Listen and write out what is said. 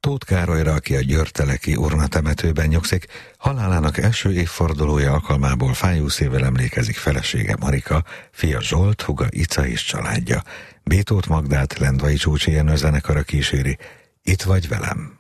Tóth Károlyra, aki a győrteleki urnatemetőben nyugszik, halálának első évfordulója alkalmából fájó szívvel emlékezik felesége Marika, fia Zsolt, húga Ica és családja. B. Tóth Magdát Lendvai Csúcsi Jenő zenekara kíséri. Itt vagy velem.